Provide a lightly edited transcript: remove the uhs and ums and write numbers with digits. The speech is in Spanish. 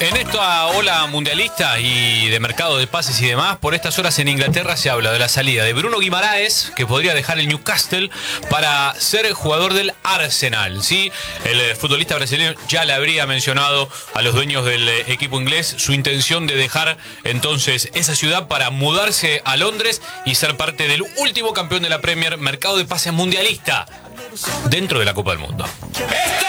En esta ola mundialista y de mercado de pases y demás, por estas horas en Inglaterra se habla de la salida de Bruno Guimaraes, que podría dejar el Newcastle para ser jugador del Arsenal. ¿Sí? El futbolista brasileño ya le habría mencionado a los dueños del equipo inglés su intención de dejar entonces esa ciudad para mudarse a Londres y ser parte del último campeón de la Premier, mercado de pases mundialista dentro de la Copa del Mundo.